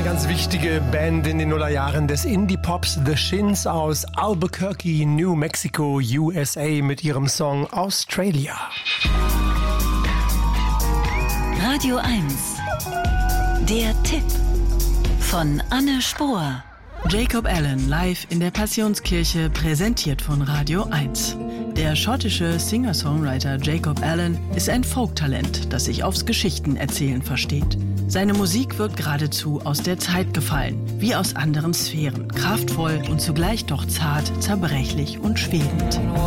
ganz wichtige Band in den Nullerjahren des Indie-Pops, The Shins aus Albuquerque, New Mexico, USA mit ihrem Song Australia. Radio 1, der Tipp von Anne Spohr. Jacob Allen live in der Passionskirche, präsentiert von Radio 1. Der schottische Singer-Songwriter Jacob Allen ist ein Folktalent, das sich aufs Geschichtenerzählen versteht. Seine Musik wirkt geradezu aus der Zeit gefallen, wie aus anderen Sphären, kraftvoll und zugleich doch zart, zerbrechlich und schwebend.